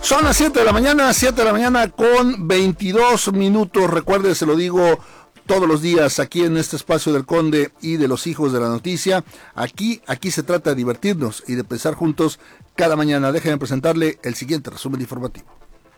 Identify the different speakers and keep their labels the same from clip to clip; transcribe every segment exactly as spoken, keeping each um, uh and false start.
Speaker 1: Son las siete de la mañana, siete de la mañana con veintidós minutos. Recuerde, se lo digo todos los días aquí en este espacio del Conde y de los Hijos de la Noticia. Aquí, aquí se trata de divertirnos y de pensar juntos cada mañana. Déjenme presentarle el siguiente resumen informativo.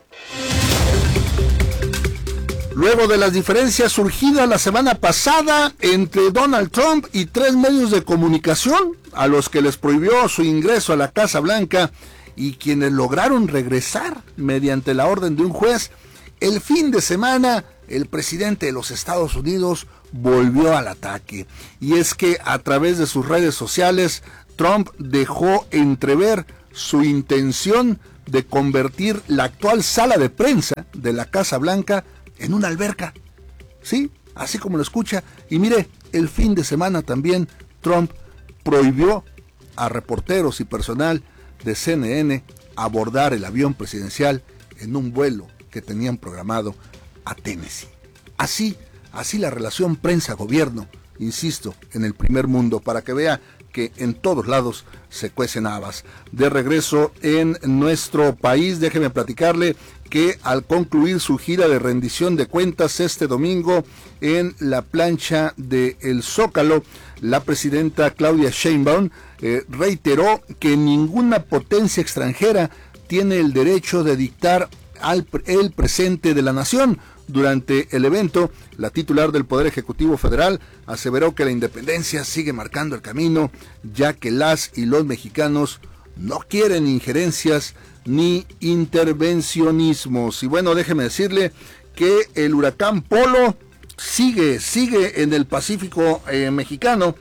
Speaker 1: Luego de las diferencias surgidas la semana pasada entre Donald Trump y tres medios de comunicación, a los que les prohibió su ingreso a la Casa Blanca y quienes lograron regresar mediante la orden de un juez, el fin de semana el presidente de los Estados Unidos volvió al ataque. Y es que a través de sus redes sociales, Trump dejó entrever su intención de convertir la actual sala de prensa de la Casa Blanca en una alberca. Sí, así como lo escucha. Y mire, el fin de semana también Trump prohibió a reporteros y personal de C N N abordar el avión presidencial en un vuelo que tenían programado a Tennessee. Así, así la relación prensa-gobierno, insisto, en el primer mundo, para que vea que en todos lados se cuecen habas. De regreso en nuestro país, déjeme platicarle que al concluir su gira de rendición de cuentas este domingo en la plancha de El Zócalo, la presidenta Claudia Sheinbaum eh, reiteró que ninguna potencia extranjera tiene el derecho de dictar al, el presente de la nación. Durante el evento, la titular del Poder Ejecutivo Federal aseveró que la independencia sigue marcando el camino, ya que las y los mexicanos no quieren injerencias ni intervencionismos. Y bueno, déjeme decirle que el huracán Polo sigue, sigue en el Pacífico eh, mexicano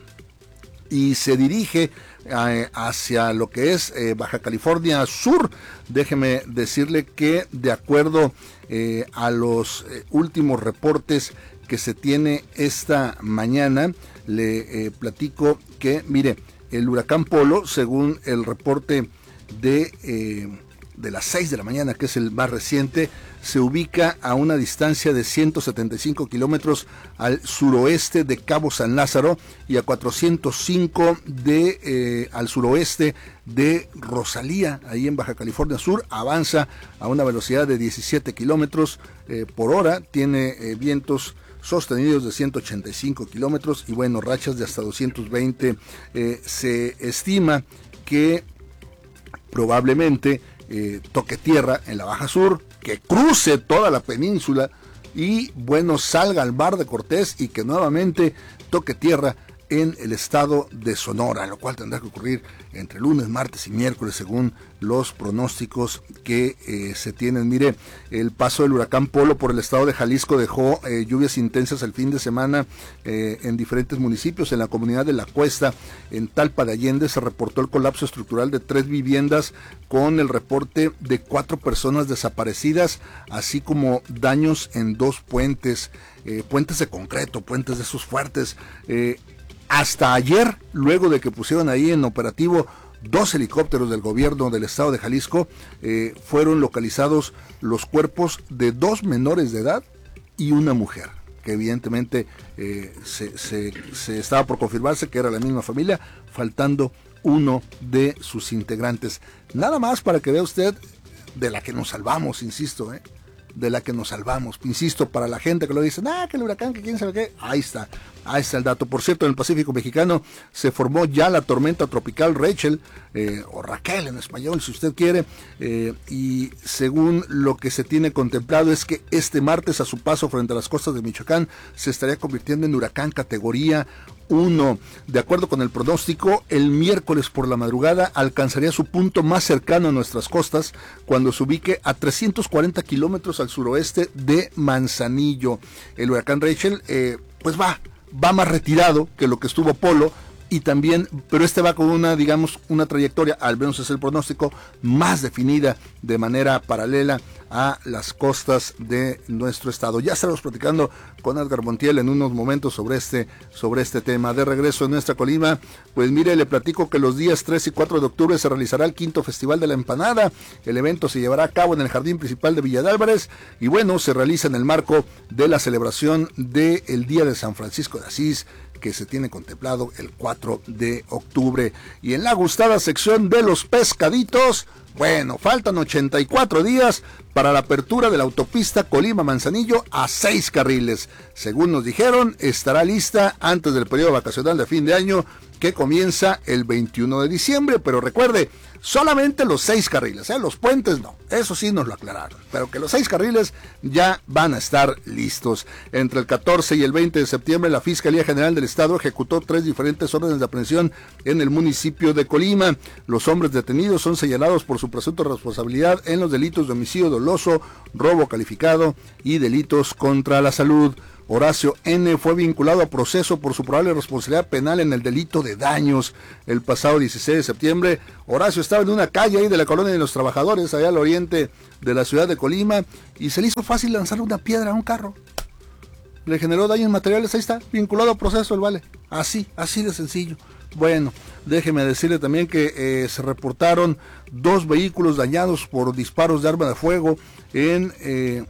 Speaker 1: y se dirige eh, hacia lo que es eh, Baja California Sur. Déjeme decirle que de acuerdo eh, a los eh, últimos reportes que se tiene esta mañana, le eh, platico que, mire, el huracán Polo, según el reporte de, eh, de las seis de la mañana, que es el más reciente, se ubica a una distancia de ciento setenta y cinco kilómetros al suroeste de Cabo San Lázaro y a cuatrocientos cinco de, eh, al suroeste de Rosalía, ahí en Baja California Sur. Avanza a una velocidad de diecisiete kilómetros eh, por hora, tiene eh, vientos sostenidos de ciento ochenta y cinco kilómetros y bueno, rachas de hasta doscientos veinte. Eh, se estima que probablemente eh, toque tierra en la Baja Sur, que cruce toda la península y bueno, salga al Mar de Cortés y que nuevamente toque tierra en el estado de Sonora, lo cual tendrá que ocurrir entre lunes, martes y miércoles según los pronósticos que eh, se tienen. Mire, el paso del huracán Polo por el estado de Jalisco dejó eh, lluvias intensas el fin de semana eh, en diferentes municipios. En la comunidad de La Cuesta, en Talpa de Allende, se reportó el colapso estructural de tres viviendas con el reporte de cuatro personas desaparecidas, así como daños en dos puentes, eh, puentes de concreto, puentes de esos fuertes. eh, Hasta ayer, luego de que pusieron ahí en operativo dos helicópteros del gobierno del estado de Jalisco, eh, fueron localizados los cuerpos de dos menores de edad y una mujer, que evidentemente eh, se, se, se estaba por confirmarse que era la misma familia, faltando uno de sus integrantes. Nada más para que vea usted de la que nos salvamos, insisto, ¿eh? de la que nos salvamos, insisto, para la gente que lo dice, ah, que el huracán, que quién sabe qué, ahí está, ahí está el dato. Por cierto, en el Pacífico mexicano se formó ya la tormenta tropical Rachel, eh, o Raquel en español, si usted quiere, eh, y según lo que se tiene contemplado es que este martes, a su paso frente a las costas de Michoacán, se estaría convirtiendo en huracán categoría uno. De acuerdo con el pronóstico, el miércoles por la madrugada alcanzaría su punto más cercano a nuestras costas cuando se ubique a trescientos cuarenta kilómetros al suroeste de Manzanillo. El huracán Rachel, eh, pues va, va más retirado que lo que estuvo Polo, y también, pero este va con una, digamos, una trayectoria, al menos es el pronóstico, más definida de manera paralela a las costas de nuestro estado. Ya estaremos platicando con Edgar Montiel en unos momentos sobre este, sobre este tema. De regreso en nuestra Colima, pues mire, le platico que los días tres y cuatro de octubre se realizará el quinto Festival de la Empanada. El evento se llevará a cabo en el Jardín Principal de Villa de Álvarez y bueno, se realiza en el marco de la celebración del Día de San Francisco de Asís, que se tiene contemplado el cuatro de octubre. Y en la gustada sección de los pescaditos, Bueno, faltan ochenta y cuatro días para la apertura de la autopista Colima-Manzanillo a seis carriles. Según nos dijeron, estará lista antes del periodo vacacional de fin de año, que comienza el veintiuno de diciembre, pero recuerde, solamente los seis carriles, ¿eh? Los puentes no, eso sí nos lo aclararon, pero que los seis carriles ya van a estar listos. Entre el catorce y el veinte de septiembre, la Fiscalía General del Estado ejecutó tres diferentes órdenes de aprehensión en el municipio de Colima. Los hombres detenidos son señalados por su presunta responsabilidad en los delitos de homicidio doloso, robo calificado y delitos contra la salud. Horacio N. fue vinculado a proceso por su probable responsabilidad penal en el delito de daños. El pasado dieciséis de septiembre, Horacio estaba en una calle ahí de la colonia de los trabajadores, allá al oriente de la ciudad de Colima, y se le hizo fácil lanzar una piedra a un carro. Le generó daños materiales, ahí está, vinculado a proceso el vale. Así, así de sencillo. Bueno, déjeme decirle también que eh, se reportaron dos vehículos dañados por disparos de arma de fuego en eh,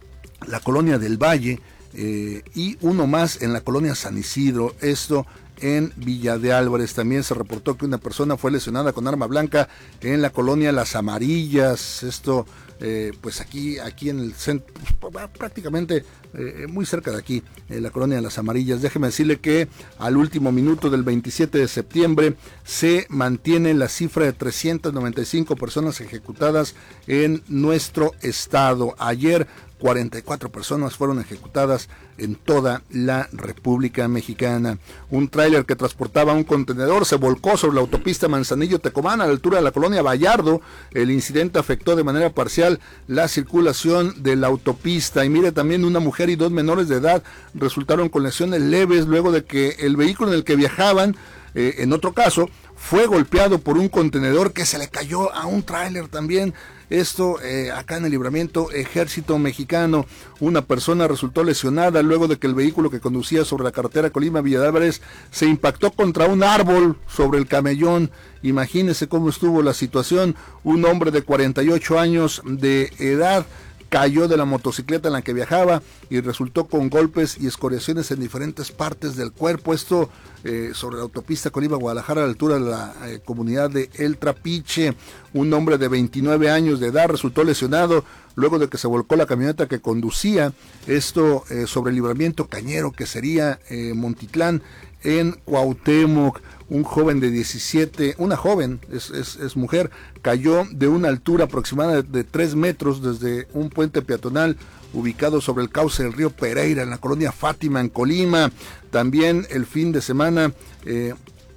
Speaker 1: la colonia del Valle, Eh, y uno más en la colonia San Isidro, esto en Villa de Álvarez. También se reportó que una persona fue lesionada con arma blanca en la colonia Las Amarillas, esto eh, pues aquí aquí en el centro, prácticamente eh, muy cerca de aquí, en la colonia de Las Amarillas. Déjeme decirle que al último minuto del veintisiete de septiembre se mantiene la cifra de trescientas noventa y cinco personas ejecutadas en nuestro estado. Ayer cuarenta y cuatro personas fueron ejecutadas en toda la República Mexicana. Un tráiler que transportaba un contenedor se volcó sobre la autopista Manzanillo-Tecomán a la altura de la colonia Vallardo. El incidente afectó de manera parcial la circulación de la autopista. Y mire, también una mujer y dos menores de edad resultaron con lesiones leves luego de que el vehículo en el que viajaban, eh, en otro caso, fue golpeado por un contenedor que se le cayó a un tráiler también. Esto eh, acá en el Libramiento, Ejército Mexicano. Una persona resultó lesionada luego de que el vehículo que conducía sobre la carretera Colima-Villa de Álvarez se impactó contra un árbol sobre el camellón. Imagínese cómo estuvo la situación. Un hombre de cuarenta y ocho años de edad cayó de la motocicleta en la que viajaba y resultó con golpes y escoriaciones en diferentes partes del cuerpo. Esto eh, sobre la autopista Colima-Guadalajara a la altura de la eh, comunidad de El Trapiche. Un hombre de veintinueve años de edad resultó lesionado luego de que se volcó la camioneta que conducía. Esto eh, sobre el Libramiento Cañero, que sería eh, Montitlán, en Cuauhtémoc. Un joven de diecisiete, una joven, es, es, es mujer, cayó de una altura aproximada de tres metros desde un puente peatonal ubicado sobre el cauce del río Pereira, en la colonia Fátima, en Colima. También el fin de semana, eh,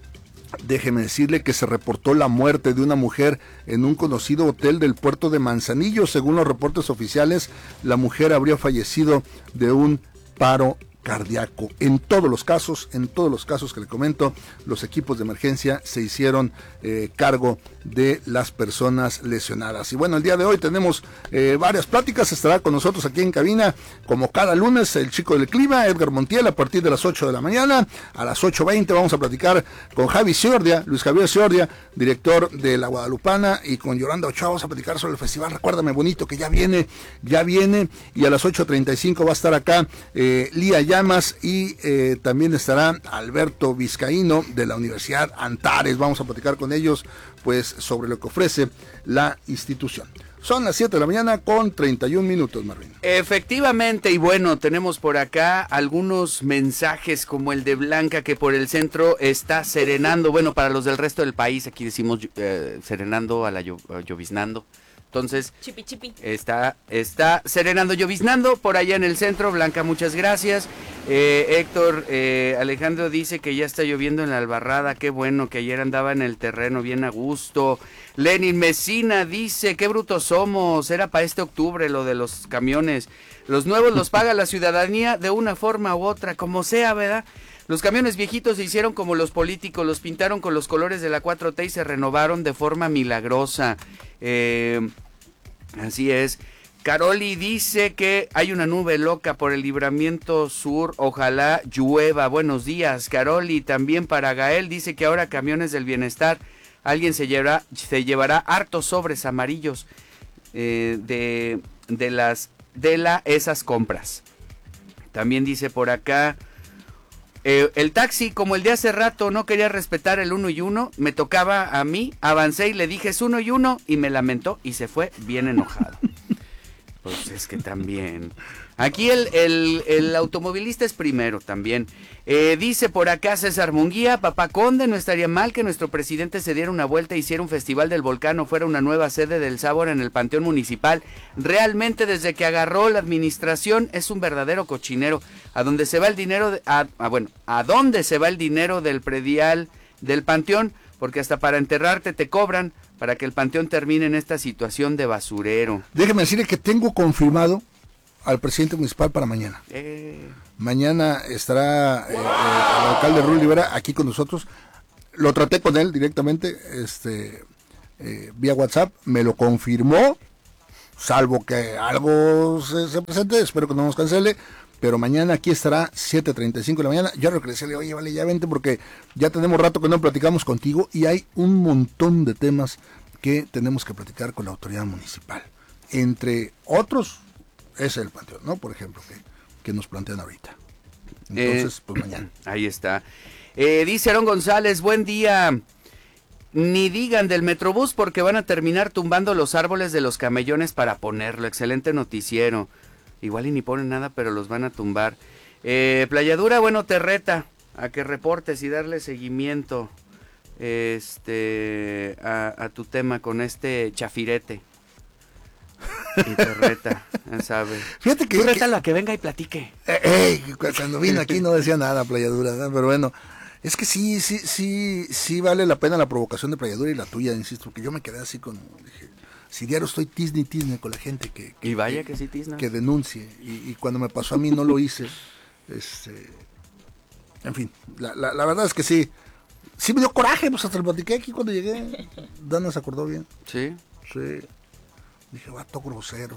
Speaker 1: déjeme decirle que se reportó la muerte de una mujer en un conocido hotel del puerto de Manzanillo. Según los reportes oficiales, la mujer habría fallecido de un paro cardíaco. En todos los casos, en todos los casos que le comento, los equipos de emergencia se hicieron eh, cargo de las personas lesionadas. Y bueno, el día de hoy tenemos eh, varias pláticas. Estará con nosotros aquí en cabina, como cada lunes, el chico del clima, Edgar Montiel, a partir de las ocho de la mañana. A las ocho veinte vamos a platicar con Javi Ciordia, Luis Javier Ciordia, director de La Guadalupana, y con Yolanda Ochoa vamos a platicar sobre el festival Recuérdame Bonito, que ya viene, ya viene, y a las ocho treinta y cinco va a estar acá eh, Lía Llamas, y eh, también estará Alberto Vizcaíno de la Universidad Antares. Vamos a platicar con ellos pues sobre lo que ofrece la institución. Son las siete de la mañana con treinta y un minutos, Marvin.
Speaker 2: Efectivamente, y bueno, tenemos por acá algunos mensajes como el de Blanca, que por el centro está serenando. Bueno, para los del resto del país, aquí decimos eh, serenando a la llo- a lloviznando. Entonces,
Speaker 3: chipi, chipi.
Speaker 2: Está, está serenando, lloviznando por allá en el centro. Blanca, muchas gracias. Eh, Héctor eh, Alejandro dice que ya está lloviendo en la Albarrada. Qué bueno, que ayer andaba en el terreno bien a gusto. Lenin Mesina dice, qué brutos somos. Era para este octubre lo de los camiones. Los nuevos los paga la ciudadanía de una forma u otra, como sea, ¿verdad? Los camiones viejitos se hicieron como los políticos, los pintaron con los colores de la cuatro T y se renovaron de forma milagrosa. Eh, así es. Caroli dice que hay una nube loca por el Libramiento Sur, ojalá llueva. Buenos días, Caroli. También para Gael dice que ahora Camiones del Bienestar, alguien se llevará, se llevará hartos sobres amarillos eh, de, de las de la esas compras. También dice por acá Eh, el taxi, como el de hace rato, no quería respetar el uno y uno, me tocaba a mí, avancé y le dije es uno y uno y me lamentó y se fue bien enojado. Pues es que también. Aquí el, el, el automovilista es primero también. Eh, dice por acá César Munguía, Papá Conde, no estaría mal que nuestro presidente se diera una vuelta e hiciera un festival del volcán o fuera una nueva sede del sabor en el Panteón Municipal. Realmente desde que agarró la administración es un verdadero cochinero. A dónde se va el dinero, de, a, a, bueno, a dónde se va el dinero del predial del Panteón, porque hasta para enterrarte te cobran, para que el Panteón termine en esta situación de basurero.
Speaker 1: Déjeme decirle que tengo confirmado al presidente municipal para mañana.
Speaker 2: Eh.
Speaker 1: Mañana estará eh, eh, el alcalde Ruy Rivera aquí con nosotros. Lo traté con él directamente, este, eh, vía WhatsApp, me lo confirmó, salvo que algo se, se presente, espero que no nos cancele, pero mañana aquí estará siete treinta y cinco de la mañana. Yo regresé, le oye, vale, ya vente porque ya tenemos rato que no platicamos contigo y hay un montón de temas que tenemos que platicar con la autoridad municipal. Entre otros, es el Panteón, ¿no? Por ejemplo, que, que nos plantean ahorita. Entonces, eh, pues mañana.
Speaker 2: Ahí está. Eh, dice Aarón González, buen día. Ni digan del Metrobús porque van a terminar tumbando los árboles de los camellones para ponerlo. Excelente noticiero. Igual y ni ponen nada, pero los van a tumbar. Eh, Playadura, bueno, te reta a que reportes y darle seguimiento este a, a tu tema con este chafirete. Y te reta, ya sabes.
Speaker 1: Fíjate que...
Speaker 2: Tú rétalo a que venga y platique.
Speaker 1: Eh, eh, cuando vino aquí no decía nada, Playadura, ¿no? Pero bueno, es que sí, sí, sí, sí vale la pena la provocación de Playadura y la tuya, insisto, porque yo me quedé así con... Dije, si diario estoy tisne y tisne con la gente que... que
Speaker 2: y vaya
Speaker 1: que,
Speaker 2: que sí tisna.
Speaker 1: Que denuncie, y, y cuando me pasó a mí no lo hice. Este, en fin, la, la, la verdad es que sí, sí me dio coraje, pues hasta lo platiqué aquí cuando llegué. Dana se acordó bien.
Speaker 2: Sí.
Speaker 1: Sí. Dije, vato grosero.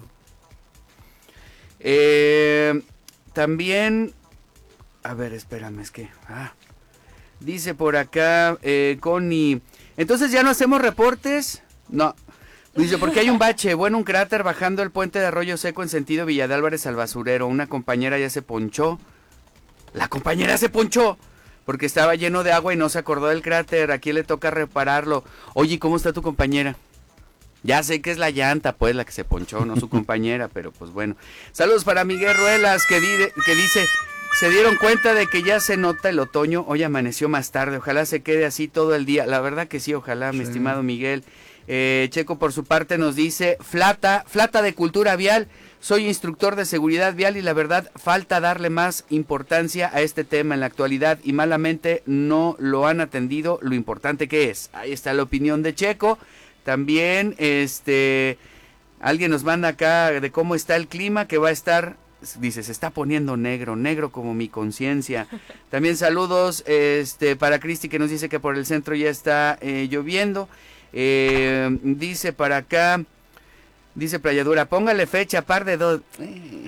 Speaker 2: Eh, también, a ver, espérame, es que... Ah, dice por acá, eh, Connie, entonces ya no hacemos reportes. No, dice, porque hay un bache, bueno, un cráter bajando el puente de Arroyo Seco en sentido Villa de Álvarez al basurero. Una compañera ya se ponchó. La compañera se ponchó porque estaba lleno de agua y no se acordó del cráter. ¿A quién le toca repararlo? Oye, ¿cómo está tu compañera? Ya sé que es la llanta, pues, la que se ponchó, no su compañera, pero pues bueno. Saludos para Miguel Ruelas, que, di, que dice, se dieron cuenta de que ya se nota el otoño, hoy amaneció más tarde, ojalá se quede así todo el día. La verdad que sí, ojalá, sí. Mi estimado Miguel. Eh, Checo, por su parte, nos dice, Flata, Flata de Cultura Vial, soy instructor de seguridad vial y la verdad, falta darle más importancia a este tema en la actualidad y malamente no lo han atendido lo importante que es. Ahí está la opinión de Checo. También, este, alguien nos manda acá de cómo está el clima, que va a estar, dice, se está poniendo negro, negro como mi conciencia. También saludos, este, para Cristi, que nos dice que por el centro ya está eh, lloviendo. Eh, dice para acá, dice Playadura, póngale fecha, par de dos. Eh.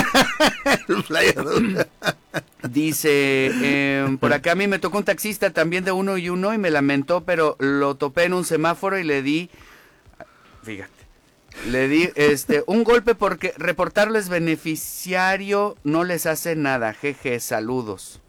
Speaker 1: Playadura.
Speaker 2: Dice, eh, por acá a mí me tocó un taxista también de uno y uno y me lamentó, pero lo topé en un semáforo y le di, fíjate, le di este un golpe porque reportarlo es beneficiario, no les hace nada, jeje, saludos.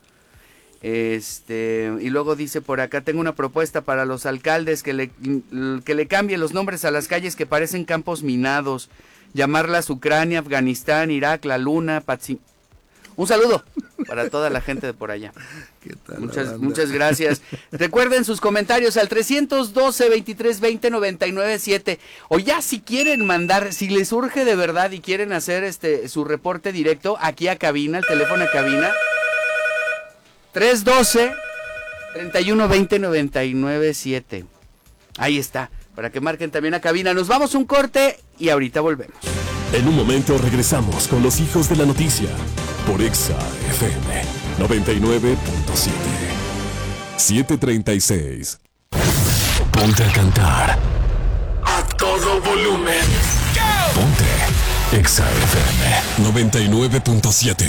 Speaker 2: Este, y luego dice por acá, tengo una propuesta para los alcaldes que le, que le cambien los nombres a las calles que parecen campos minados, llamarlas Ucrania, Afganistán, Irak, La Luna, Patsi. Un saludo para toda la gente de por allá.
Speaker 1: ¿Qué tal,
Speaker 2: muchas, muchas gracias. Recuerden sus comentarios al trescientos doce, veintitrés veinte, noventa y nueve siete. O ya si quieren mandar, si les surge de verdad y quieren hacer este su reporte directo aquí a cabina, el teléfono a cabina. trescientos doce, treinta y uno veinte, noventa y nueve siete. Ahí está, para que marquen también a cabina. Nos vamos un corte y ahorita volvemos.
Speaker 3: En un momento regresamos con los hijos de la noticia por Exa F M noventa y nueve punto siete. siete treinta y seis. Ponte a cantar a todo volumen. Ponte Exa F M noventa y nueve punto siete.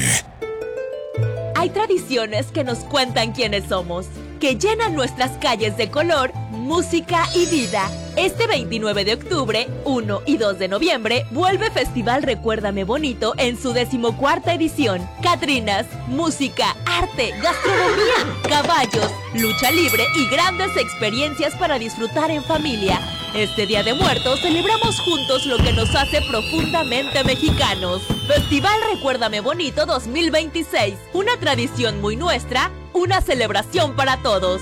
Speaker 4: Hay tradiciones que nos cuentan quiénes somos, que llenan nuestras calles de color, música y vida. Este veintinueve de octubre, uno y dos de noviembre, vuelve Festival Recuérdame Bonito en su decimocuarta edición. Catrinas, música, arte, gastronomía, caballos, lucha libre y grandes experiencias para disfrutar en familia. Este Día de Muertos celebramos juntos lo que nos hace profundamente mexicanos. Festival Recuérdame Bonito dos mil veintiséis, una tradición muy nuestra, una celebración para todos.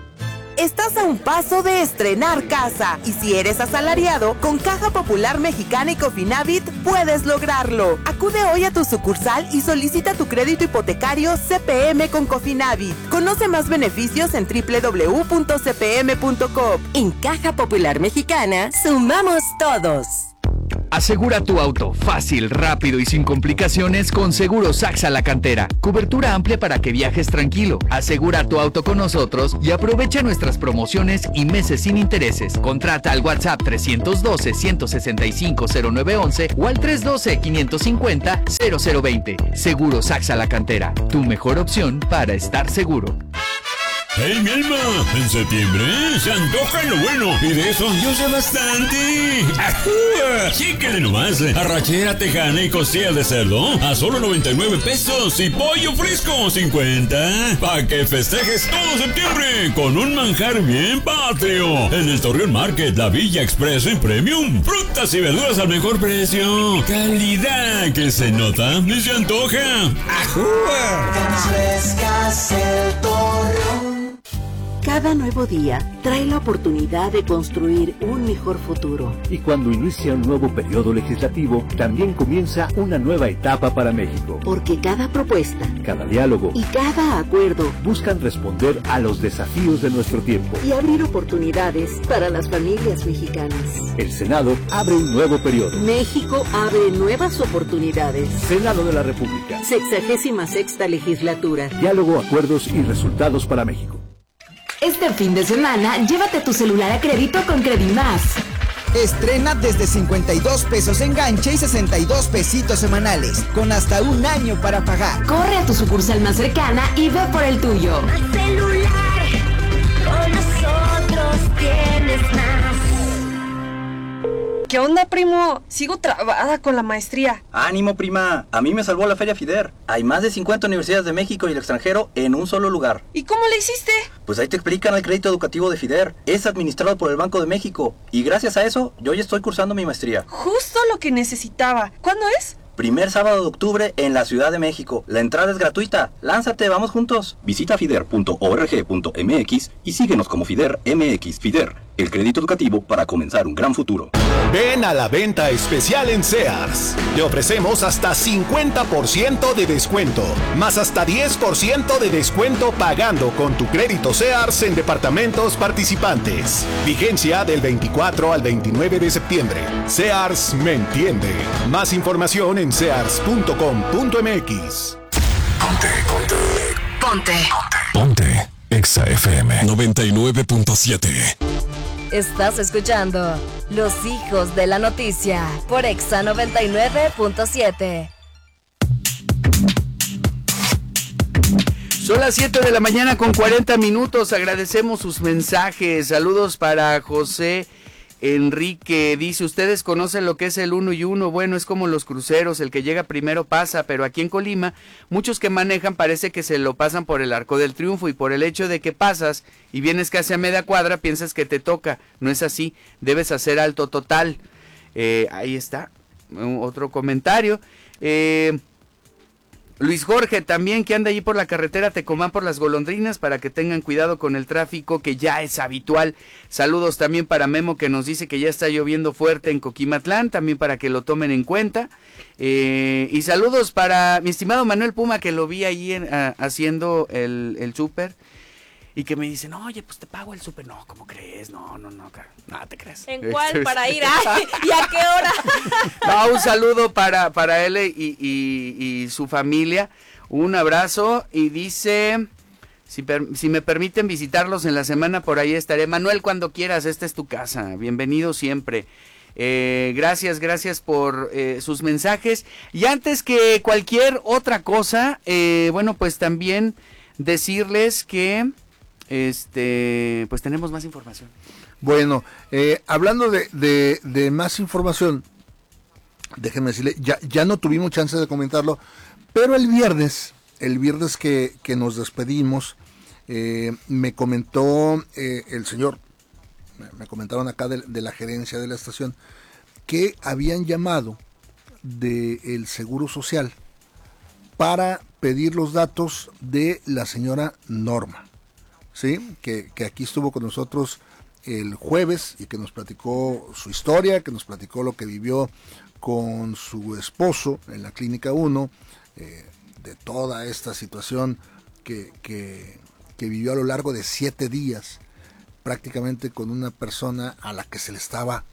Speaker 5: Estás a un paso de estrenar casa y si eres asalariado, con Caja Popular Mexicana y Cofinavit puedes lograrlo. Acude hoy a tu sucursal y solicita tu crédito hipotecario C P M con Cofinavit. Conoce más beneficios en doble u doble u doble u punto c p m punto com. En Caja Popular Mexicana, sumamos todos.
Speaker 6: Asegura tu auto fácil, rápido y sin complicaciones con Seguros Saxa La Cantera. Cobertura amplia para que viajes tranquilo. Asegura tu auto con nosotros y aprovecha nuestras promociones y meses sin intereses. Contrata al WhatsApp tres uno dos, uno seis cinco, cero nueve uno uno o al tres uno dos, cinco cinco cero, cero cero dos cero. Seguros Saxa La Cantera. Tu mejor opción para estar seguro.
Speaker 7: ¡Hey, mi alma! En septiembre se antoja lo bueno y de eso yo sé bastante. ¡Ajúa! Chíquele nomás. Arrachera tejana y costilla de cerdo a solo noventa y nueve pesos y pollo fresco cincuenta. Pa' que festejes todo septiembre con un manjar bien patrio. En el Torreón Market, la Villa Express en Premium. Frutas y verduras al mejor precio. Calidad que se nota y se antoja. ¡Ajúa!
Speaker 8: Frescas el Torreón.
Speaker 9: Cada nuevo día trae la oportunidad de construir un mejor futuro.
Speaker 10: Y cuando inicia un nuevo periodo legislativo, también comienza una nueva etapa para México.
Speaker 9: Porque cada propuesta,
Speaker 10: cada diálogo
Speaker 9: y cada acuerdo
Speaker 10: buscan responder a los desafíos de nuestro tiempo
Speaker 9: y abrir oportunidades para las familias mexicanas.
Speaker 10: El Senado abre un nuevo periodo.
Speaker 9: México abre nuevas oportunidades.
Speaker 10: Senado de la República.
Speaker 9: Sexagésima sexta legislatura.
Speaker 10: Diálogo, acuerdos y resultados para México.
Speaker 11: Este fin de semana, llévate tu celular a crédito con Credimás.
Speaker 12: Estrena desde cincuenta y dos pesos enganche y sesenta y dos pesitos semanales, con hasta un año para pagar.
Speaker 11: Corre a tu sucursal más cercana y ve por el tuyo.
Speaker 13: Más celular, con nosotros tienes más.
Speaker 14: ¿Qué onda, primo? Sigo trabada con la maestría.
Speaker 15: ¡Ánimo, prima! A mí me salvó la Feria FIDER. Hay más de cincuenta universidades de México y el extranjero en un solo lugar.
Speaker 14: ¿Y cómo le hiciste?
Speaker 15: Pues ahí te explican el crédito educativo de FIDER. Es administrado por el Banco de México. Y gracias a eso, yo ya estoy cursando mi maestría.
Speaker 14: Justo lo que necesitaba. ¿Cuándo es?
Speaker 15: Primer sábado de octubre en la Ciudad de México. La entrada es gratuita. Lánzate, vamos juntos. Visita fider punto org punto m x y síguenos como FIDER M X. FIDER, el crédito educativo para comenzar un gran futuro.
Speaker 16: Ven a la venta especial en Sears. Te ofrecemos hasta cincuenta por ciento de descuento, más hasta diez por ciento de descuento pagando con tu crédito Sears en departamentos participantes. Vigencia del veinticuatro al veintinueve de septiembre. Sears me entiende. Más información en sears punto com punto m x.
Speaker 3: Ponte, ponte.
Speaker 11: Ponte.
Speaker 3: Ponte. Exa F M noventa y nueve punto siete.
Speaker 17: Estás escuchando Los Hijos de la Noticia por Exa noventa y nueve punto siete.
Speaker 2: Son las siete de la mañana con cuarenta minutos. Agradecemos sus mensajes. Saludos para José Enrique. Dice, ¿ustedes conocen lo que es el uno y uno? Bueno, es como los cruceros, el que llega primero pasa, pero aquí en Colima, muchos que manejan parece que se lo pasan por el Arco del Triunfo y por el hecho de que pasas y vienes casi a media cuadra, piensas que te toca. No es así, debes hacer alto total. Eh, ahí está, otro comentario. Eh... Luis Jorge también, que anda allí por la carretera Tecomán por las Golondrinas, para que tengan cuidado con el tráfico que ya es habitual. Saludos también para Memo, que nos dice que ya está lloviendo fuerte en Coquimatlán, también para que lo tomen en cuenta. Eh, y saludos para mi estimado Manuel Puma, que lo vi allí en, a, haciendo el, el súper. Y que me dicen, oye, pues te pago el súper. No, ¿cómo crees? No, no, no, no te crees.
Speaker 14: ¿En cuál? Para ir a... ¿Y a qué hora?
Speaker 2: No, un saludo para, para él y, y, y su familia. Un abrazo. Y dice, si, per, si me permiten visitarlos en la semana, por ahí estaré. Manuel, cuando quieras, esta es tu casa. Bienvenido siempre. Eh, gracias, gracias por eh, sus mensajes. Y antes que cualquier otra cosa, eh, bueno, pues también decirles que... este, pues tenemos más información.
Speaker 1: Bueno, eh, hablando de, de, de más información, déjenme decirle, ya, ya no tuvimos chance de comentarlo, pero el viernes, el viernes que, que nos despedimos, eh, me comentó eh, el señor, me comentaron acá de, de la gerencia de la estación, que habían llamado del Seguro Social para pedir los datos de la señora Norma, ¿sí? Que, que aquí estuvo con nosotros el jueves y que nos platicó su historia, que nos platicó lo que vivió con su esposo en la Clínica uno, eh, de toda esta situación que, que, que vivió a lo largo de siete días, prácticamente con una persona a la que se le estaba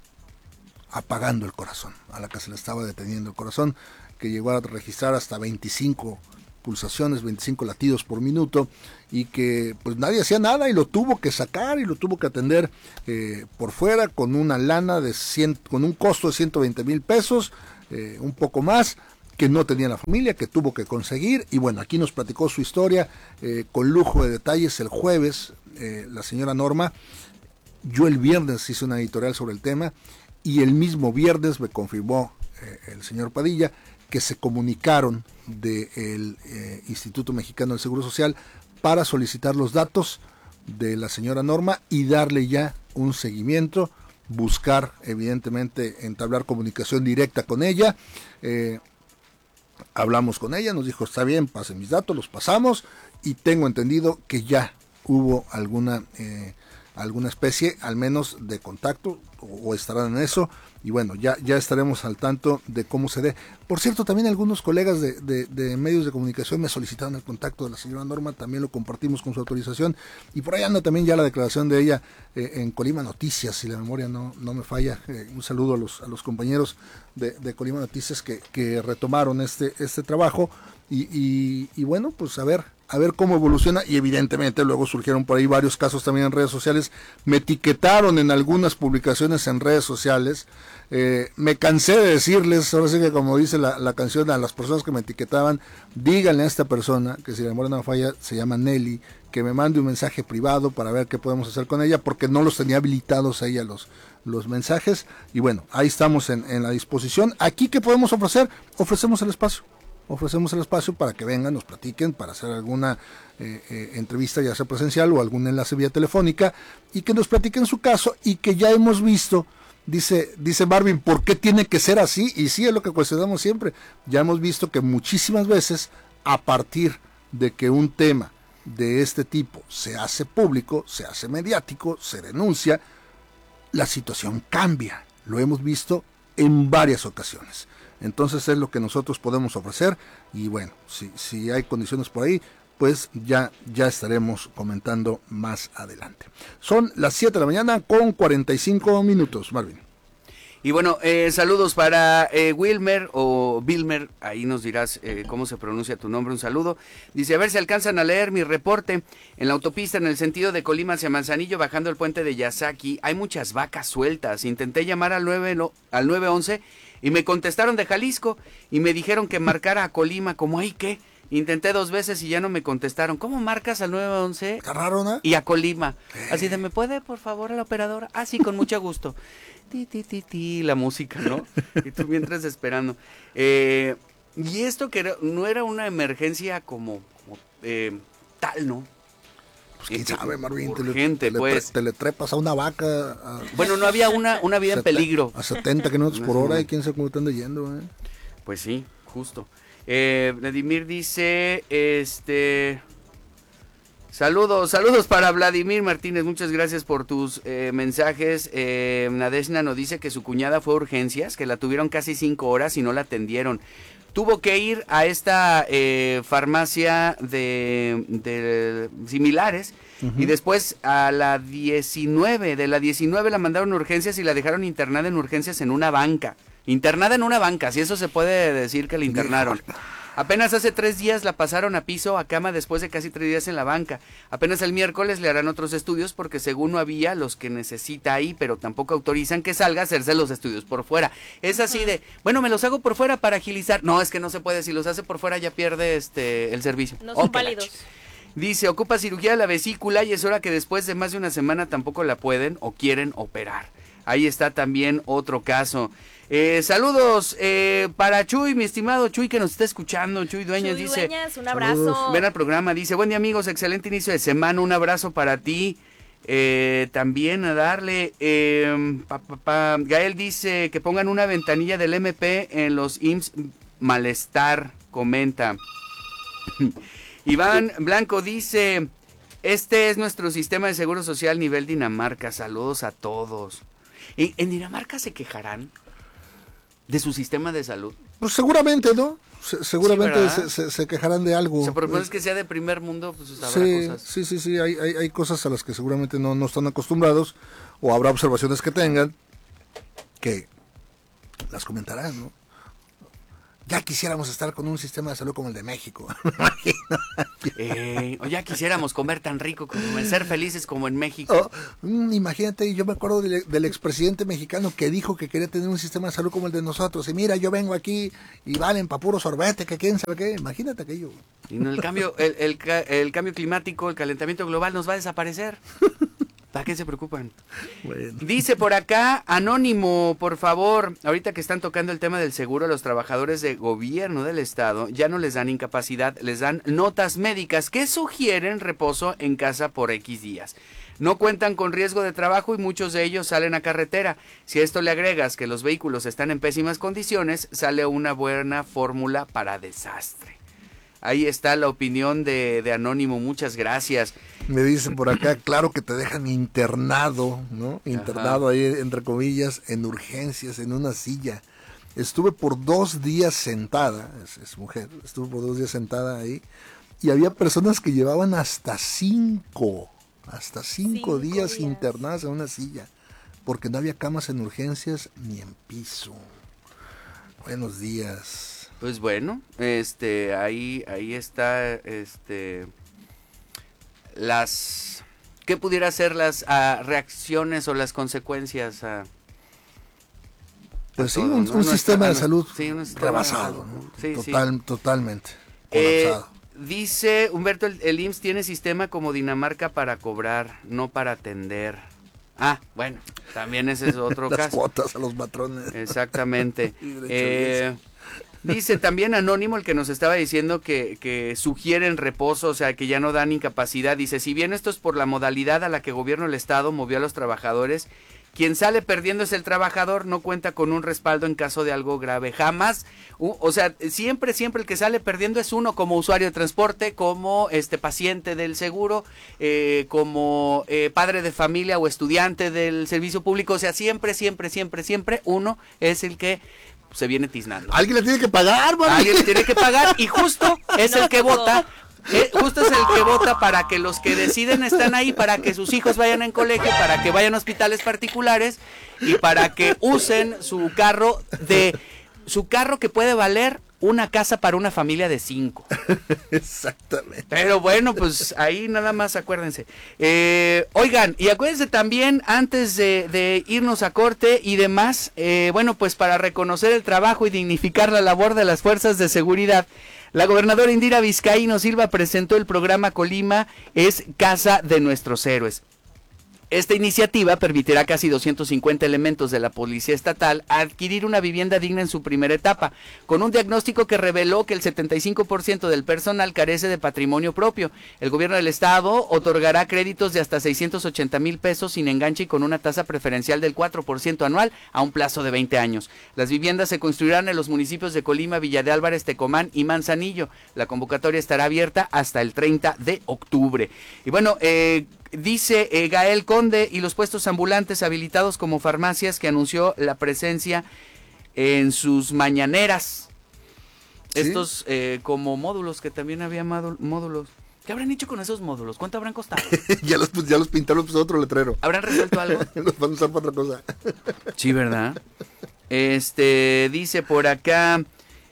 Speaker 1: apagando el corazón, a la que se le estaba deteniendo el corazón, que llegó a registrar hasta veinticinco pulsaciones, veinticinco latidos por minuto, y que pues nadie hacía nada y lo tuvo que sacar y lo tuvo que atender eh, por fuera con una lana de cien, con un costo de ciento veinte mil pesos, eh, un poco más, que no tenía la familia, que tuvo que conseguir. Y bueno, aquí nos platicó su historia eh, con lujo de detalles el jueves, eh, la señora Norma. Yo el viernes hice una editorial sobre el tema y el mismo viernes me confirmó eh, el señor Padilla que se comunicaron del eh, Instituto Mexicano del Seguro Social para solicitar los datos de la señora Norma y darle ya un seguimiento, buscar evidentemente entablar comunicación directa con ella. Eh, hablamos con ella, nos dijo está bien, pasen mis datos, los pasamos y tengo entendido que ya hubo alguna eh, alguna especie al menos de contacto o, o estarán en eso. Y bueno, ya, ya estaremos al tanto de cómo se dé. Por cierto, también algunos colegas de, de, de medios de comunicación me solicitaron el contacto de la señora Norma, también lo compartimos con su autorización. Y por ahí anda también ya la declaración de ella eh, en Colima Noticias, si la memoria no, no me falla. Eh, un saludo a los, a los compañeros de, de Colima Noticias que, que retomaron este, este trabajo. Y, y, y bueno, pues a ver, a ver cómo evoluciona. Y evidentemente luego surgieron por ahí varios casos también en redes sociales. Me etiquetaron en algunas publicaciones en redes sociales. Eh, me cansé de decirles, ahora sí que como dice la, la canción, a las personas que me etiquetaban, díganle a esta persona, que si la memoria no falla, se llama Nelly, que me mande un mensaje privado para ver qué podemos hacer con ella, porque no los tenía habilitados a ella los, los mensajes. Y bueno, ahí estamos en, en la disposición. Aquí, ¿qué podemos ofrecer? Ofrecemos el espacio. Ofrecemos el espacio para que vengan, nos platiquen, para hacer alguna eh, eh, entrevista, ya sea presencial o algún enlace vía telefónica, y que nos platiquen su caso, y que ya hemos visto, dice, dice Marvin, ¿por qué tiene que ser así? Y sí, es lo que cuestionamos siempre. Ya hemos visto que muchísimas veces, a partir de que un tema de este tipo se hace público, se hace mediático, se denuncia, la situación cambia. Lo hemos visto en varias ocasiones. Entonces es lo que nosotros podemos ofrecer y bueno, si, si hay condiciones por ahí, pues ya, ya estaremos comentando más adelante. Son las siete de la mañana con cuarenta y cinco minutos, Marvin.
Speaker 2: Y bueno, eh, saludos para eh, Wilmer o Wilmer, ahí nos dirás eh, cómo se pronuncia tu nombre, un saludo. Dice, a ver si alcanzan a leer mi reporte. En la autopista en el sentido de Colima hacia Manzanillo, bajando el puente de Yasaki, hay muchas vacas sueltas. Intenté llamar al nueve, no, al nueve once y me contestaron de Jalisco y me dijeron que marcara a Colima, como ahí qué. Intenté dos veces y ya no me contestaron. ¿Cómo marcas al nueve once?
Speaker 1: Está raro, ¿no?
Speaker 2: Y a Colima. Así de, ¿me puede, por favor, a la operadora? Ah, sí, con mucho gusto. Ti, ti, ti, ti, la música, ¿no? Y tú mientras esperando. Eh, y esto que era, no era una emergencia como, como eh, tal, ¿no?
Speaker 1: Pues quién este, sabe, Marvin.
Speaker 2: Urgente,
Speaker 1: te le,
Speaker 2: pues.
Speaker 1: Te le trepas a una vaca. A,
Speaker 2: bueno, no había una, una vida en peligro.
Speaker 1: A setenta kilómetros por hora y quién sabe cómo están yendo, ¿eh?
Speaker 2: Pues sí, justo. Eh, Vladimir dice, este... Saludos, saludos para Vladimir Martínez, muchas gracias por tus eh, mensajes. Eh, Nadeshna nos dice que su cuñada fue a urgencias, que la tuvieron casi cinco horas y no la atendieron. Tuvo que ir a esta eh, farmacia de, de similares uh-huh. y después a la diecinueve, de la diecinueve la mandaron a urgencias y la dejaron internada en urgencias en una banca. Internada en una banca, si eso se puede decir que la internaron. Apenas hace tres días la pasaron a piso, a cama, después de casi tres días en la banca. Apenas el miércoles le harán otros estudios porque según no había los que necesita ahí, pero tampoco autorizan que salga a hacerse los estudios por fuera. Es así de, bueno, me los hago por fuera para agilizar. No, es que no se puede, si los hace por fuera ya pierde este el servicio.
Speaker 4: No son válidos.
Speaker 2: Dice, ocupa cirugía de la vesícula y es hora que después de más de una semana tampoco la pueden o quieren operar. Ahí está también otro caso. Eh, saludos eh, para Chuy, mi estimado Chuy, que nos está escuchando. Chuy Dueñas
Speaker 4: Chuy
Speaker 2: dice...
Speaker 4: Dueñas, un abrazo.
Speaker 2: Saludos. Ven al programa, dice, buen día amigos, excelente inicio de semana, un abrazo para ti. Eh, también a darle... Eh, pa, pa, pa. Gael dice que pongan una ventanilla del M P en los I M S S Malestar, comenta. Iván Blanco dice, este es nuestro sistema de seguro social nivel Dinamarca, saludos a todos. ¿En, en Dinamarca se quejarán de su sistema de salud?
Speaker 1: Pues seguramente, ¿no? Se, seguramente
Speaker 2: Sí,
Speaker 1: se, se, se quejarán de algo.
Speaker 2: O sea, por lo menos que sea de primer mundo, pues habrá
Speaker 1: Sí,
Speaker 2: cosas.
Speaker 1: sí, sí, sí, hay, hay, hay cosas a las que seguramente no, no están acostumbrados, o habrá observaciones que tengan que las comentarán, ¿no? Ya quisiéramos estar con un sistema de salud como el de México.
Speaker 2: Eh, o ya quisiéramos comer tan rico, como ser felices como en México.
Speaker 1: Oh, mm, imagínate, yo me acuerdo del, del expresidente mexicano que dijo que quería tener un sistema de salud como el de nosotros. Y mira, yo vengo aquí y valen pa' puro sorbete, que quién sabe qué. Imagínate aquello.
Speaker 2: Y no, el cambio, el, el, el cambio climático, el calentamiento global nos va a desaparecer. ¿Para qué se preocupan? Bueno. Dice por acá, Anónimo, por favor, ahorita que están tocando el tema del seguro, los trabajadores de gobierno del estado ya no les dan incapacidad, les dan notas médicas que sugieren reposo en casa por X días. No cuentan con riesgo de trabajo y muchos de ellos salen a carretera. Si a esto le agregas que los vehículos están en pésimas condiciones, sale una buena fórmula para desastre. Ahí está la opinión de, de Anónimo, muchas gracias.
Speaker 1: Me dicen por acá, claro que te dejan internado, ¿no? Internado Ajá. ahí, entre comillas, en urgencias, en una silla. Estuve por dos días sentada, es, es mujer, estuve por dos días sentada ahí, y había personas que llevaban hasta cinco, hasta cinco, cinco días, días internadas en una silla, porque no había camas en urgencias ni en piso. Buenos días.
Speaker 2: Pues bueno, este, ahí, ahí está, este, las, ¿qué pudiera ser las uh, reacciones o las consecuencias a?
Speaker 1: Pues sí, todo, un, ¿no? un sistema de salud
Speaker 2: sí, un sistema
Speaker 1: rebasado, ¿no?
Speaker 2: sí,
Speaker 1: Total,
Speaker 2: sí.
Speaker 1: totalmente
Speaker 2: colapsado. Eh, dice Humberto, el, el I M S S tiene sistema como Dinamarca para cobrar, no para atender. Ah, bueno, también ese es otro
Speaker 1: Las
Speaker 2: caso.
Speaker 1: Las cuotas a los patrones.
Speaker 2: Exactamente. eh, Dice también Anónimo, el que nos estaba diciendo que, que sugieren reposo, o sea, que ya no dan incapacidad. Dice, si bien esto es por la modalidad a la que gobierno el Estado movió a los trabajadores, quien sale perdiendo es el trabajador, no cuenta con un respaldo en caso de algo grave. Jamás, uh, o sea, siempre, siempre el que sale perdiendo es uno como usuario de transporte, como este paciente del seguro, eh, como eh, padre de familia o estudiante del servicio público. O sea, siempre, siempre, siempre, siempre uno es el que se viene tiznando.
Speaker 1: Alguien le tiene que pagar, ¿vale?
Speaker 2: Alguien le tiene que pagar y justo es no, el que no. vota, eh, justo es el que vota para que los que deciden están ahí, para que sus hijos vayan en colegio, para que vayan a hospitales particulares y para que usen su carro de, su carro que puede valer una casa para una familia de cinco.
Speaker 1: Exactamente.
Speaker 2: Pero bueno, pues ahí nada más acuérdense. Eh, oigan, y acuérdense también, antes de, de irnos a corte y demás, eh, bueno, pues para reconocer el trabajo y dignificar la labor de las fuerzas de seguridad, la gobernadora Indira Vizcaíno Silva presentó el programa Colima es Casa de Nuestros Héroes. Esta iniciativa permitirá a casi doscientos cincuenta elementos de la Policía Estatal adquirir una vivienda digna en su primera etapa, con un diagnóstico que reveló que el setenta y cinco por ciento del personal carece de patrimonio propio. El gobierno del estado otorgará créditos de hasta seiscientos ochenta mil pesos sin enganche y con una tasa preferencial del cuatro por ciento anual a un plazo de veinte años. Las viviendas se construirán en los municipios de Colima, Villa de Álvarez, Tecomán y Manzanillo. La convocatoria estará abierta hasta el treinta de octubre. Y bueno, eh... Dice eh, Gael Conde y los puestos ambulantes habilitados como farmacias que anunció la presencia en sus mañaneras. ¿Sí? Estos eh, como módulos, que también había módulos. ¿Qué habrán hecho con esos módulos? ¿Cuánto habrán costado?
Speaker 1: ya, los, ya los pintaron, pues otro letrero.
Speaker 2: ¿Habrán resuelto algo?
Speaker 1: Los van a usar para otra cosa.
Speaker 2: Sí, ¿verdad? Este, dice por acá...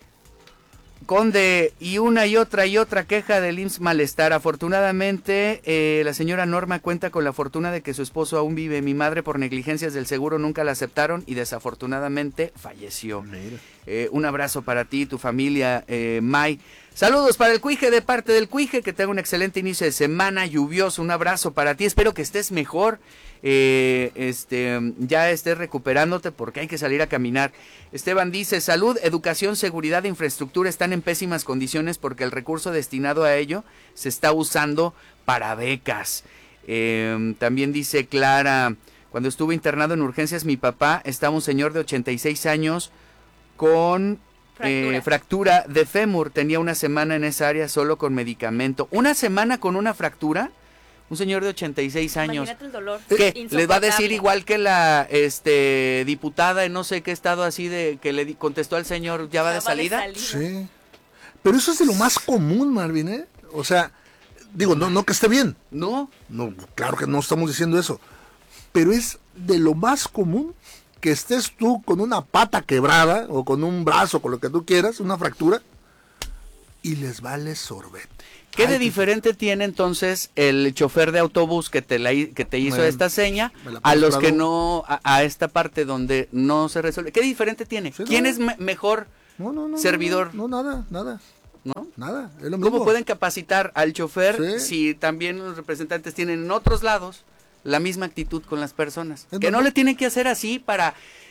Speaker 2: Conde, y una y otra y otra queja del I M S S Malestar. Afortunadamente, eh, la señora Norma cuenta con la fortuna de que su esposo aún vive. Mi madre, por negligencias del seguro, nunca la aceptaron y desafortunadamente falleció. Eh, un abrazo para ti y tu familia, eh, May. Saludos para el Cuije de parte del Cuije, que tenga un excelente inicio de semana lluvioso. Un abrazo para ti, espero que estés mejor, eh, este, ya estés recuperándote porque hay que salir a caminar. Esteban dice, salud, educación, seguridad e infraestructura están en pésimas condiciones porque el recurso destinado a ello se está usando para becas. Eh, también dice Clara, cuando estuve internado en urgencias mi papá estaba un señor de ochenta y seis años con... Fractura. Eh, fractura de fémur, tenía una semana en esa área solo con medicamento. ¿Una semana con una fractura? Un señor de ochenta y seis años.
Speaker 4: Imagínate el dolor.
Speaker 2: ¿Qué? ¿Les va a decir igual que la este diputada en no sé qué estado así de que le di, contestó al señor, ¿ya va de salida?
Speaker 1: de salida? Sí. Pero eso es de lo más común, Marvin, ¿eh? O sea, digo, no, no que esté bien.
Speaker 2: No.
Speaker 1: No, claro que no estamos diciendo eso. Pero es de lo más común que estés tú con una pata quebrada o con un brazo, con lo que tú quieras, una fractura, y les vale sorbete.
Speaker 2: ¿Qué
Speaker 1: Ay,
Speaker 2: de diferente tiene entonces el chofer de autobús que te la, que te hizo
Speaker 1: me,
Speaker 2: esta seña a los que no, a, a esta parte donde no se resuelve? ¿Qué diferente tiene? Sí, ¿Quién no. es me mejor
Speaker 1: no, no, no,
Speaker 2: servidor?
Speaker 1: No, no, nada, nada.
Speaker 2: ¿No?
Speaker 1: Nada, es lo mismo.
Speaker 2: ¿Cómo pueden capacitar al chofer
Speaker 1: sí.
Speaker 2: si también los representantes tienen en otros lados la misma actitud con las personas? Es que no le tienen que hacer así para...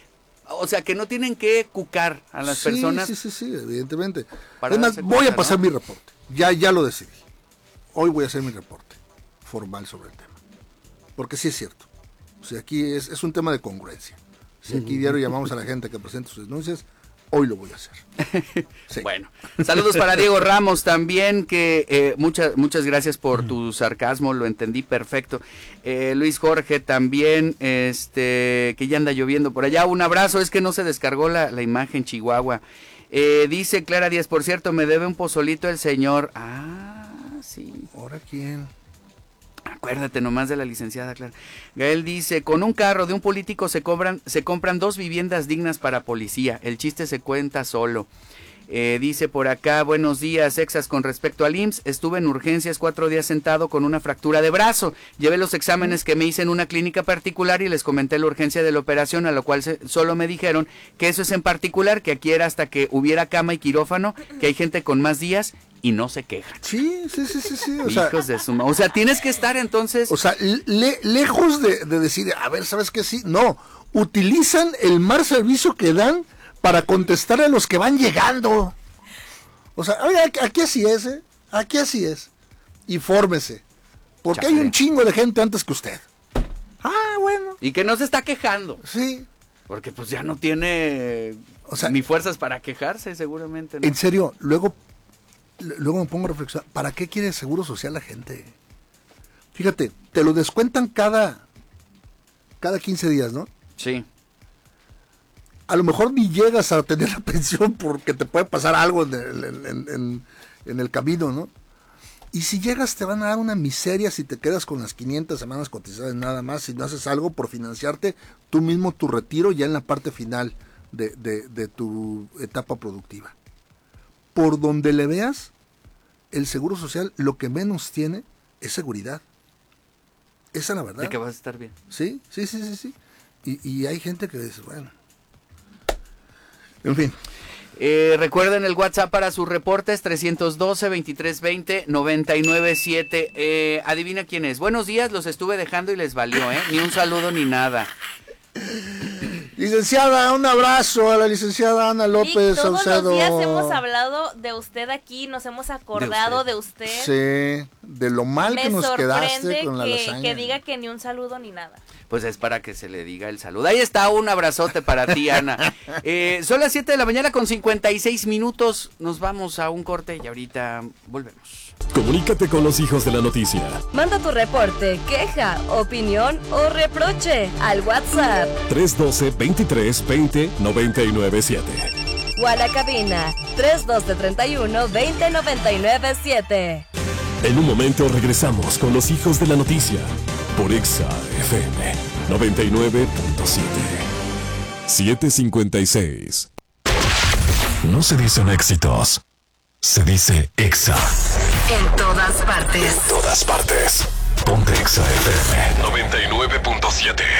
Speaker 2: O sea, que no tienen que cucar a las
Speaker 1: sí,
Speaker 2: personas.
Speaker 1: Sí, sí, sí, evidentemente. Es más, voy cuenta, a pasar ¿no? mi reporte. Ya, ya lo decidí. Hoy voy a hacer mi reporte formal sobre el tema. Porque sí es cierto. O sea, aquí es, es un tema de congruencia. Si aquí diario llamamos a la gente que presente sus denuncias, hoy lo voy a hacer.
Speaker 2: Sí. Bueno, saludos para Diego Ramos también, que eh, muchas muchas gracias por mm. tu sarcasmo, lo entendí perfecto. Eh, Luis Jorge también, este que ya anda lloviendo por allá. Un abrazo, es que no se descargó la, la imagen Chihuahua. Eh, dice Clara Díaz, por cierto, me debe un pozolito el señor. Ah, sí.
Speaker 1: ¿Ahora quién?
Speaker 2: Acuérdate nomás de la licenciada Clara. Gael dice, con un carro de un político se cobran, se compran dos viviendas dignas para policía. El chiste se cuenta solo. Eh, dice por acá, buenos días, exas, con respecto al I M S S, estuve en urgencias cuatro días sentado con una fractura de brazo. Llevé los exámenes que me hice en una clínica particular y les comenté la urgencia de la operación, a lo cual se, solo me dijeron que eso es en particular, que aquí era hasta que hubiera cama y quirófano, que hay gente con más días y no se quejan.
Speaker 1: Sí, sí, sí, sí, sí. O
Speaker 2: Hijos
Speaker 1: sea,
Speaker 2: de suma. O sea, tienes que estar entonces...
Speaker 1: O sea, le, lejos de, de decir, a ver, ¿sabes qué? Sí, no, utilizan el mal servicio que dan para contestar a los que van llegando. O sea, oye, aquí así es, ¿eh? Aquí así es. Infórmese. Porque Chale. hay un chingo de gente antes que usted. Ah, bueno.
Speaker 2: Y que no se está quejando.
Speaker 1: Sí.
Speaker 2: Porque pues ya no tiene o sea, ni fuerzas para quejarse, seguramente, ¿no?
Speaker 1: En serio, luego, luego me pongo a reflexionar, ¿para qué quiere seguro social la gente? Fíjate, te lo descuentan cada, cada quince días, ¿no?
Speaker 2: Sí.
Speaker 1: A lo mejor ni llegas a tener la pensión porque te puede pasar algo en el, en, en, en el camino, ¿no? Y si llegas te van a dar una miseria si te quedas con las quinientas semanas cotizadas nada más, si no haces algo por financiarte tú mismo tu retiro ya en la parte final de, de, de tu etapa productiva. Por donde le veas, el Seguro Social lo que menos tiene es seguridad. Esa es la verdad.
Speaker 2: De que vas a estar bien.
Speaker 1: Sí, sí, sí, sí, sí. Y, y hay gente que dice, bueno... En fin.
Speaker 2: Eh, recuerden el WhatsApp para sus reportes, trescientos doce, veintitrés veinte, noventa y nueve siete. Eh, adivina quién es. Buenos días, los estuve dejando y les valió, ¿eh? Ni un saludo ni nada.
Speaker 1: Licenciada, un abrazo a la licenciada Ana López
Speaker 4: Vic, todos
Speaker 1: Saucedo.
Speaker 4: los días hemos hablado de usted aquí, nos hemos acordado de usted.
Speaker 1: De usted. Sí, de lo mal
Speaker 4: Me
Speaker 1: que nos quedaste con
Speaker 4: que,
Speaker 1: la lasaña.
Speaker 4: que diga que ni un saludo ni nada.
Speaker 2: Pues es para que se le diga el saludo. Ahí está, un abrazote para ti, Ana. Eh, son las siete de la mañana con cincuenta y seis minutos. Nos vamos a un corte y ahorita volvemos.
Speaker 3: Comunícate con los hijos de la noticia.
Speaker 17: Manda tu reporte, queja, opinión o reproche al WhatsApp
Speaker 3: tres uno dos, veintitrés veinte, noventa y nueve siete.
Speaker 17: o a la cabina tres uno dos, treinta y uno, veinte, noventa y nueve siete.
Speaker 3: En un momento regresamos con los hijos de la noticia por Exa F M noventa y nueve punto siete. siete cincuenta y seis. No se dicen éxitos, se dice Exa.
Speaker 11: En todas partes.
Speaker 3: En todas partes. Ponte Exa F M noventa y nueve punto siete.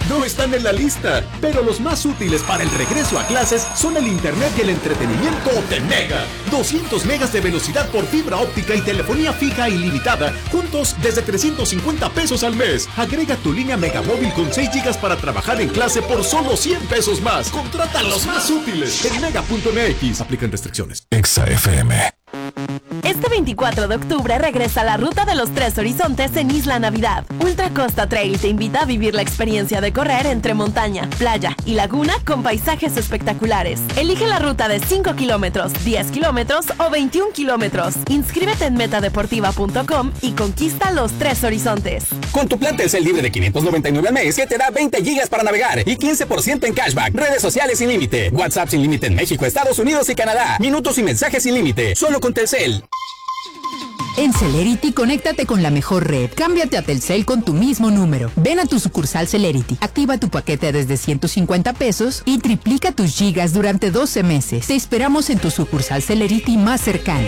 Speaker 16: no están en la lista, pero los más útiles para el regreso a clases son el internet y el entretenimiento de Mega. doscientos megas de velocidad por fibra óptica y telefonía fija ilimitada, juntos desde trescientos cincuenta pesos al mes. Agrega tu línea Megamóvil con seis gigas para trabajar en clase por solo cien pesos más. Contrata los más útiles en mega punto m x. Aplican restricciones.
Speaker 3: Exa F M.
Speaker 4: Este veinticuatro de octubre regresa la Ruta de los Tres Horizontes en Isla Navidad. Ultra Costa Trail te invita a vivir la experiencia de correr entre montaña, playa y laguna con paisajes espectaculares. Elige la ruta de cinco kilómetros, diez kilómetros o veintiún kilómetros. Inscríbete en metadeportiva punto com y conquista los Tres Horizontes.
Speaker 18: Con tu plan Telcel libre de quinientos noventa y nueve al mes, que te da veinte gigas para navegar y quince por ciento en cashback. Redes sociales sin límite. WhatsApp sin límite en México, Estados Unidos y Canadá. Minutos y mensajes sin límite. Solo con Telcel.
Speaker 19: En Celerity, conéctate con la mejor red. Cámbiate a Telcel con tu mismo número. Ven a tu sucursal Celerity, activa tu paquete desde ciento cincuenta pesos y triplica tus gigas durante doce meses. Te esperamos en tu sucursal Celerity más cercana.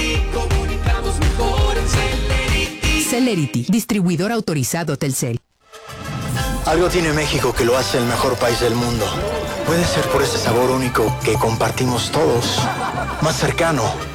Speaker 19: Celerity, distribuidor autorizado Telcel.
Speaker 20: Algo tiene México que lo hace el mejor país del mundo. Puede ser por ese sabor único que compartimos todos, más cercano,